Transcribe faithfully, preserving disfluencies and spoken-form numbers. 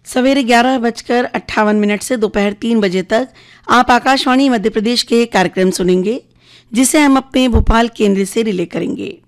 सवेरे ग्यारह बजकर अट्ठावन मिनट से दोपहर तीन बजे तक आप आकाशवाणी मध्य प्रदेश के कार्यक्रम सुनेंगे, जिसे हम अपने भोपाल केंद्र से रिले करेंगे।